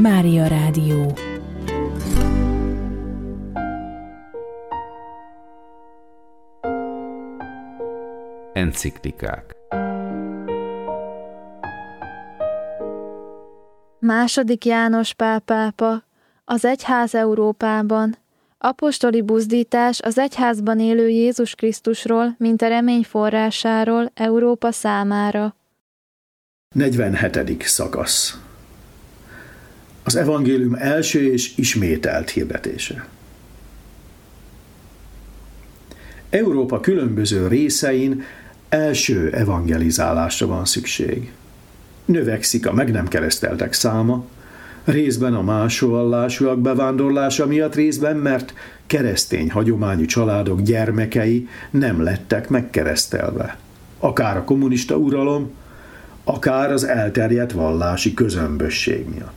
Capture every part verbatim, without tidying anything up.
Mária Rádió. Enciklikák. Második János Pál pápa, az egyház Európában, apostoli buzdítás az egyházban élő Jézus Krisztusról, mint a remény forrásáról Európa számára. negyvenhetedik szakasz. Az evangélium első és ismételt hirdetése. Európa különböző részein első evangelizálásra van szükség. Növekszik a meg nem kereszteltek száma, részben a más vallásúak bevándorlása miatt, részben mert keresztény hagyományú családok gyermekei nem lettek megkeresztelve. Akár a kommunista uralom, akár az elterjedt vallási közömbösség miatt.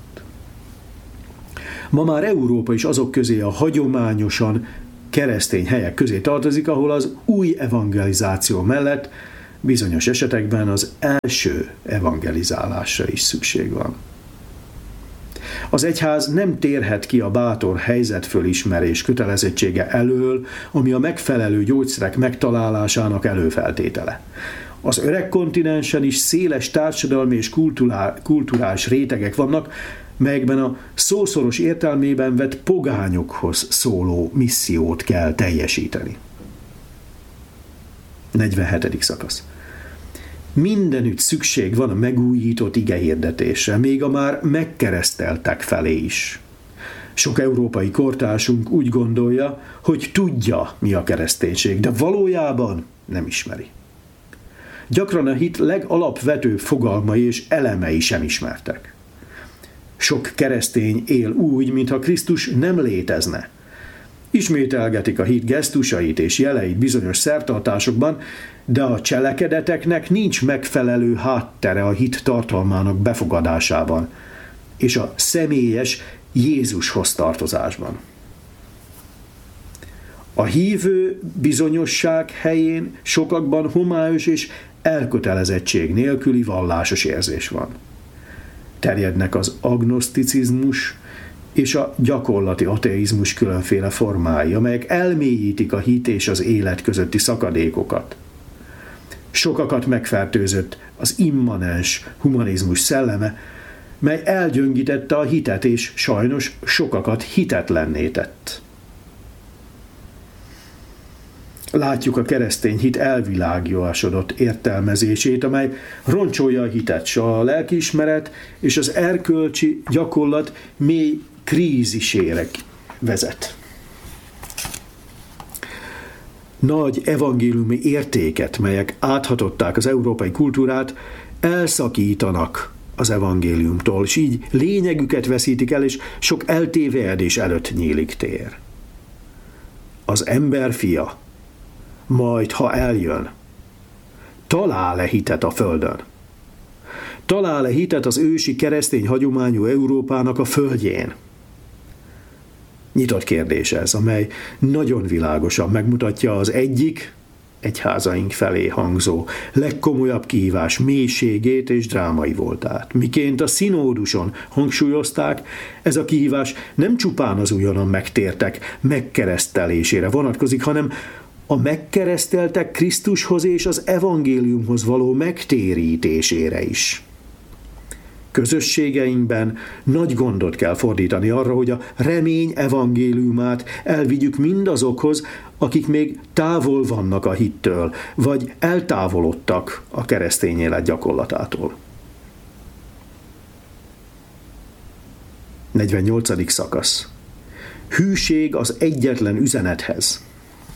Ma már Európa is azok közé, a hagyományosan keresztény helyek közé tartozik, ahol az új evangelizáció mellett bizonyos esetekben az első evangelizálásra is szükség van. Az egyház nem térhet ki a bátor helyzetfölismerés kötelezettsége elől, ami a megfelelő gyógyszerek megtalálásának előfeltétele. Az öreg kontinensen is széles társadalmi és kulturális rétegek vannak, melyekben a szószoros értelmében vett pogányokhoz szóló missziót kell teljesíteni. negyvenhetedik szakasz. Mindenütt szükség van a megújított igehirdetésre, még a már megkereszteltek felé is. Sok európai kortársunk úgy gondolja, hogy tudja, mi a kereszténység, de valójában nem ismeri. Gyakran a hit legalapvetőbb fogalmai és elemei sem ismertek. Sok keresztény él úgy, mintha Krisztus nem létezne. Ismételgetik a hit gesztusait és jeleit bizonyos szertartásokban, de a cselekedeteknek nincs megfelelő háttere a hit tartalmának befogadásában és a személyes Jézushoz tartozásban. A hívő bizonyosság helyén sokakban homályos és elkötelezettség nélküli vallásos érzés van. Terjednek az agnoszticizmus és a gyakorlati ateizmus különféle formái, amelyek elmélyítik a hit és az élet közötti szakadékokat. Sokakat megfertőzött az immanens humanizmus szelleme, mely elgyöngítette a hitet, és sajnos sokakat hitetlenné tett. Látjuk a keresztény hit elvilágiasodott értelmezését, amely roncsolja a hitet, s a lelkiismeret és az erkölcsi gyakorlat mély krízisére vezet. Nagy evangéliumi értéket, melyek áthatották az európai kultúrát, elszakítanak az evangéliumtól, és így lényegüket veszítik el, és sok eltévelyedés előtt nyílik tér. Az ember fia, majd ha eljön, talál-e hitet a földön? Talál-e hitet az ősi keresztény hagyományú Európának a földjén? Nyitott kérdés ez, amely nagyon világosan megmutatja az egyik, egyházaink felé hangzó legkomolyabb kihívás mélységét és drámai voltát. Miként a színóduson hangsúlyozták, ez a kihívás nem csupán az újonnan megtértek megkeresztelésére vonatkozik, hanem a megkereszteltek Krisztushoz és az evangéliumhoz való megtérítésére is. Közösségeinkben nagy gondot kell fordítani arra, hogy a remény evangéliumát elvigyük mindazokhoz, akik még távol vannak a hittől, vagy eltávolodtak a keresztény élet gyakorlatától. negyvennyolcadik szakasz. Hűség az egyetlen üzenethez.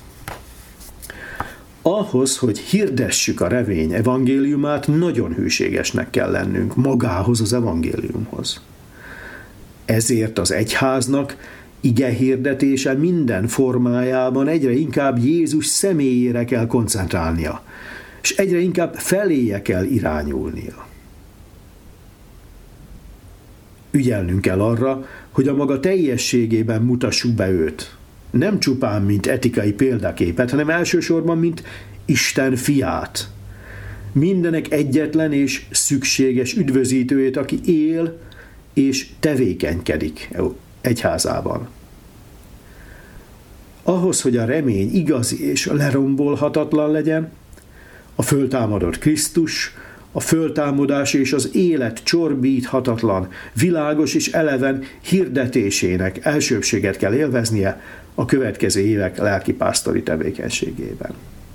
Ahhoz, hogy hirdessük a remény evangéliumát, nagyon hűségesnek kell lennünk magához az evangéliumhoz. Ezért az egyháznak ige hirdetése minden formájában egyre inkább Jézus személyére kell koncentrálnia, és egyre inkább feléje kell irányulnia. Ügyelnünk kell arra, hogy a maga teljességében mutassuk be őt. Nem csupán, mint etikai példaképet, hanem elsősorban, mint Isten fiát. Mindenek egyetlen és szükséges üdvözítőjét, aki él és tevékenykedik egyházában. Ahhoz, hogy a remény igazi és lerombolhatatlan legyen, a föltámadott Krisztus, a föltámadás és az élet csorbíthatatlan, világos és eleven hirdetésének elsőbséget kell élveznie a következő évek lelkipásztori tevékenységében.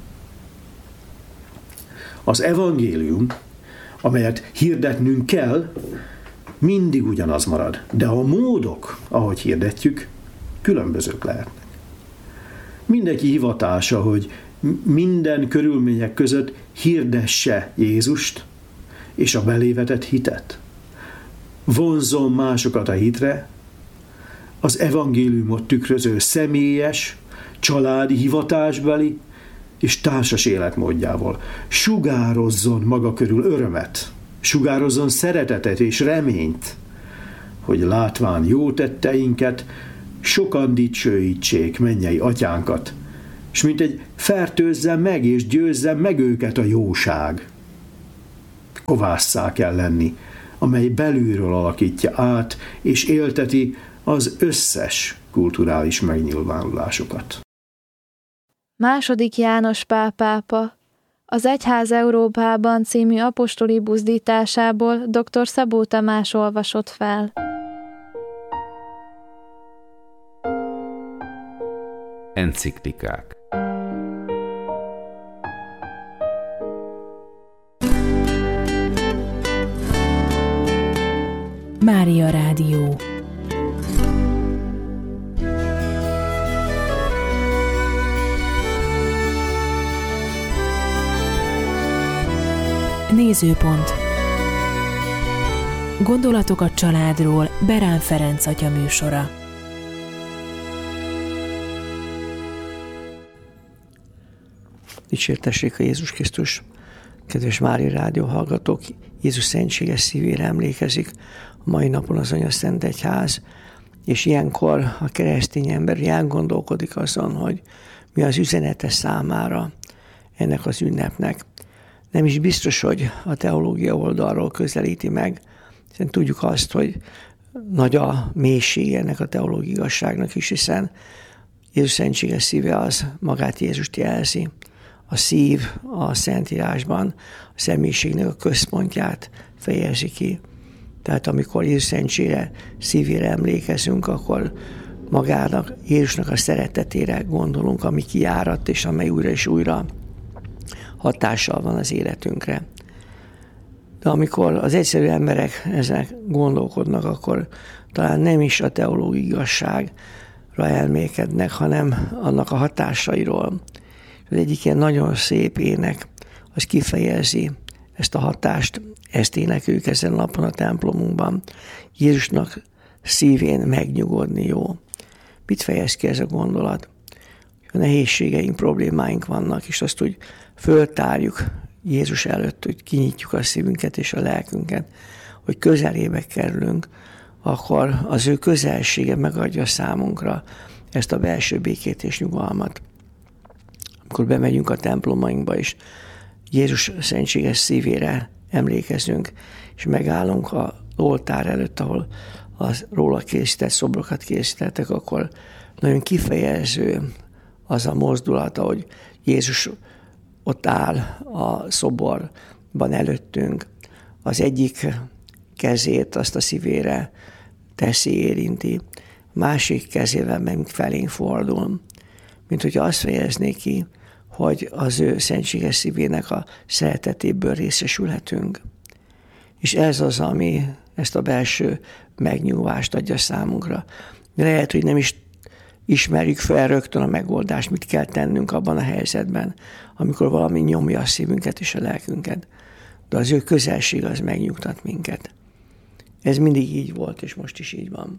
Az evangélium, amelyet hirdetnünk kell, mindig ugyanaz marad, de a módok, ahogy hirdetjük, különbözők lehetnek. Mindenki hivatása, hogy minden körülmények között hirdesse Jézust és a belévetett hitet. Vonzzon másokat a hitre, az evangéliumot tükröző személyes, családi, hivatásbeli és társas életmódjával. Sugározzon maga körül örömet, sugározzon szeretetet és reményt, hogy látván jó tetteinket, sokan dicsőítsék mennyei atyánkat, és mint egy fertőzze meg és győzze meg őket a jóság. Kovásszá kell lenni, amely belülről alakítja át és élteti az összes kulturális megnyilvánulásokat. Második János Pál pápa az Egyház Európában című apostoli buzdításából dr. Szabó Tamás olvasott fel. Enciklikák. Mária Rádió. Nézőpont. Gondolatok a családról Berán Ferenc atya műsora. Dicsértessék a Jézus Krisztus! Kedves Mária Rádió hallgatók, Jézus szentséges szívére emlékezik a mai napon az Anyaszent Egyház, és ilyenkor a keresztény ember elgondolkodik azon, hogy mi az üzenete számára ennek az ünnepnek. Nem is biztos, hogy a teológia oldalról közelíti meg, hiszen tudjuk azt, hogy nagy a mélység ennek a teológiai igazságnak is, hiszen Jézus szentséges szíve az magát Jézust jelzi. A szív a Szentírásban a személyiségnek a központját fejezi ki. Tehát amikor Jézus szentségre, szívére emlékezünk, akkor magának, Jézusnak a szeretetére gondolunk, ami kiáradt, és amely újra és újra hatással van az életünkre. De amikor az egyszerű emberek ezek gondolkodnak, akkor talán nem is a teológiai igazságra elmélkednek, hanem annak a hatásairól. Az egyik ilyen nagyon szép ének, az kifejezi ezt a hatást, ezt énekeljük ezen a napon a templomunkban. Jézusnak szívén megnyugodni jó. Mit fejez ki ez a gondolat? A nehézségeink, problémáink vannak, és azt úgy föltárjuk Jézus előtt, hogy kinyitjuk a szívünket és a lelkünket, hogy közelébe kerülünk, akkor az ő közelsége megadja számunkra ezt a belső békét és nyugalmat. Amikor bemegyünk a templomainkba is, Jézus szentséges szívére emlékezünk, és megállunk az oltár előtt, ahol az róla készített szobrokat készítettek, akkor nagyon kifejező az a mozdulat, hogy Jézus ott áll a szoborban előttünk, az egyik kezét azt a szívére teszi, érinti, másik kezével meg felénk fordul, mint hogyha azt fejezné ki, hogy az ő szentséges szívének a szeretetéből részesülhetünk. És ez az, ami ezt a belső megnyugvást adja számunkra. Lehet, hogy nem is ismerjük fel rögtön a megoldást, mit kell tennünk abban a helyzetben, amikor valami nyomja a szívünket és a lelkünket. De az ő közelség az megnyugtat minket. Ez mindig így volt, és most is így van.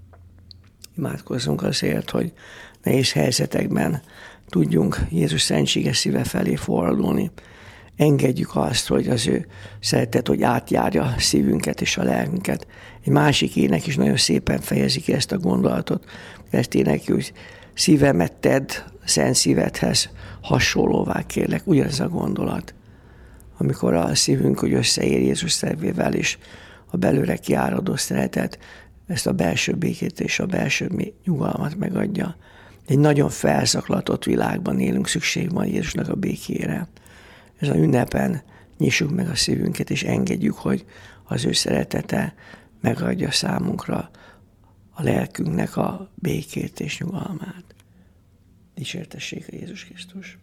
Imádkozzunk azért, hogy nehéz helyzetekben tudjunk Jézus szentséges szíve felé fordulni. Engedjük azt, hogy az ő szeretet, hogy átjárja a szívünket és a lelkünket. Egy másik ének is nagyon szépen fejezi ki ezt a gondolatot. Ezt énekli, hogy szívemet tedd szent szívedhez hasonlóvá kérlek. Ugyanez a gondolat. Amikor a szívünk hogy összeér Jézus szervével, és a belőle kiáradó szeretet ezt a belső békét és a belső nyugalmat megadja. Egy nagyon felzaklatott világban élünk, szükség van Jézusnak a békére. Ez a ünnepen nyissuk meg a szívünket, és engedjük, hogy az ő szeretete megadja számunkra a lelkünknek a békét és nyugalmát. Dicsértessék a Jézus Krisztus!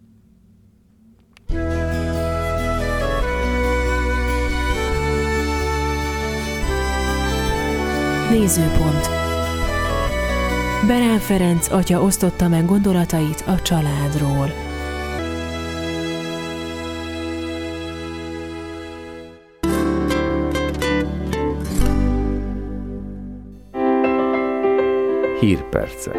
Nézőpont. Berán Ferenc atya osztotta meg gondolatait a családról. Hírpercek.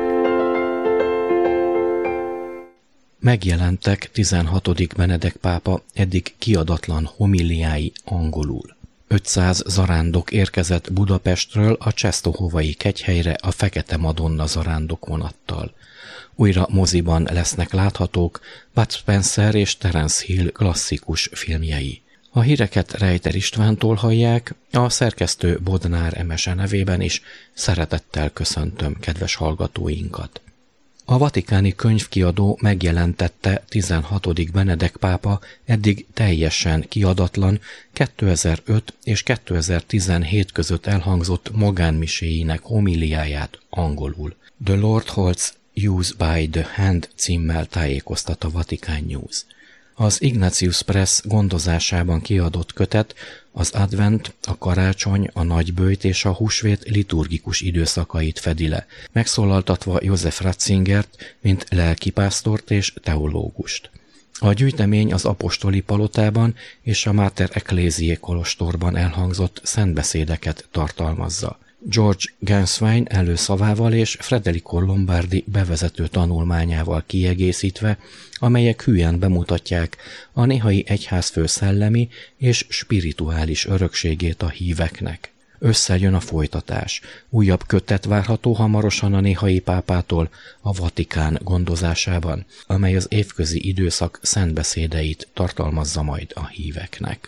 Megjelentek tizenhatodik Benedek pápa eddig kiadatlan homiliái angolul. ötszáz zarándok érkezett Budapestről a Czestohovai kegyhelyre a Fekete Madonna zarándok vonattal. Újra moziban lesznek láthatók Bud Spencer és Terence Hill klasszikus filmjei. A híreket Rejter Istvántól hallják, a szerkesztő Bodnár Emese nevében is szeretettel köszöntöm kedves hallgatóinkat. A vatikáni könyvkiadó megjelentette tizenhatodik Benedek pápa eddig teljesen kiadatlan kétezer-öt és kétezer-tizenhét között elhangzott magánmiséinek homiliáját angolul. The Lord Holds Use by the Hand címmel tájékoztat a Vatican News. Az Ignatius Press gondozásában kiadott kötet az advent, a karácsony, a nagyböjt és a húsvét liturgikus időszakait fedi le, megszólaltatva József Ratzingert, mint lelkipásztort és teológust. A gyűjtemény az apostoli palotában és a Mater Ecclesiae kolostorban elhangzott szentbeszédeket tartalmazza. George Ganswein előszavával és Federico Lombardi bevezető tanulmányával kiegészítve, amelyek hűen bemutatják a néhai egyházfő szellemi és spirituális örökségét a híveknek. Összejön a folytatás. Újabb kötet várható hamarosan a néhai pápától a Vatikán gondozásában, amely az évközi időszak szentbeszédeit tartalmazza majd a híveknek.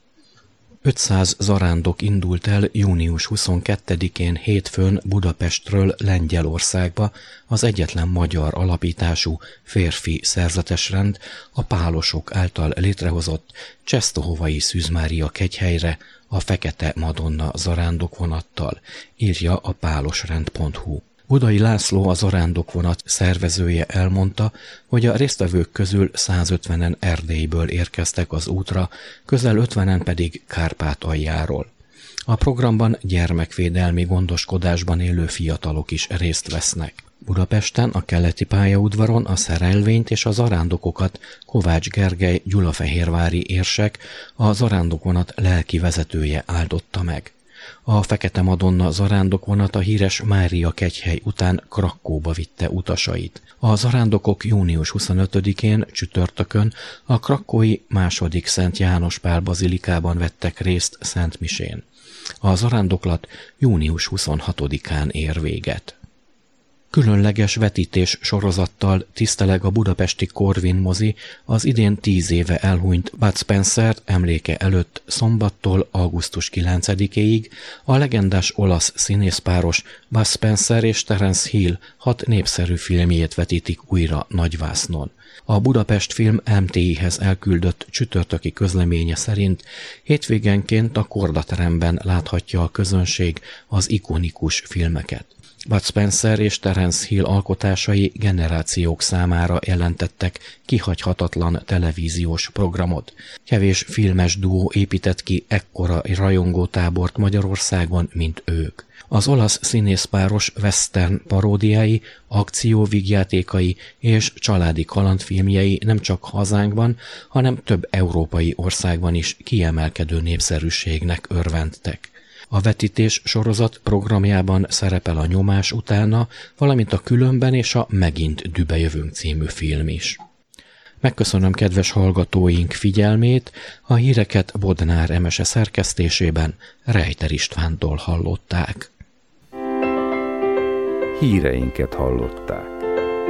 ötszáz zarándok indult el június huszonkettedikén hétfőn Budapestről Lengyelországba az egyetlen magyar alapítású férfi szerzetesrend a pálosok által létrehozott Czestohovai Szűz Mária kegyhelyre a Fekete Madonna zarándokvonattal, írja a pálosrend pont hu. Budai László, a zarándokvonat szervezője elmondta, hogy a résztvevők közül százötvenen Erdélyből érkeztek az útra, közel ötvenen pedig Kárpátaljáról. A programban gyermekvédelmi gondoskodásban élő fiatalok is részt vesznek. Budapesten a keleti pályaudvaron a szerelvényt és a zarándokokat Kovács Gergely gyulafehérvári érsek, a zarándokvonat lelki vezetője áldotta meg. A Fekete Madonna zarándokvonat a híres Mária kegyhely után Krakkóba vitte utasait. A zarándokok június huszonötödikén csütörtökön a krakkói második Szent János Pál bazilikában vettek részt szentmisén. A zarándoklat június huszonhatodikán ér véget. Különleges vetítés sorozattal tiszteleg a budapesti Corvin mozi az idén tíz éve elhunyt Bud Spencer emléke előtt szombattól augusztus kilencedikéig a legendás olasz színészpáros Bud Spencer és Terence Hill hat népszerű filmjét vetítik újra nagyvásznon. A Budapest Film em té i-hez elküldött csütörtöki közleménye szerint hétvégenként a Kordateremben láthatja a közönség az ikonikus filmeket. Bud Spencer és Terence Hill alkotásai generációk számára jelentettek kihagyhatatlan televíziós programot. Kevés filmes duó épített ki ekkora rajongótábort Magyarországon, mint ők. Az olasz színészpáros western paródiái, akcióvígjátékai és családi kalandfilmjei nem csak hazánkban, hanem több európai országban is kiemelkedő népszerűségnek örvendtek. A vetítés sorozat programjában szerepel a Nyomás utána, valamint a Különben és a Megint dübejövünk című film is. Megköszönöm kedves hallgatóink figyelmét, a híreket Bodnár Emese szerkesztésében Rejter Istvántól hallották. Híreinket hallották.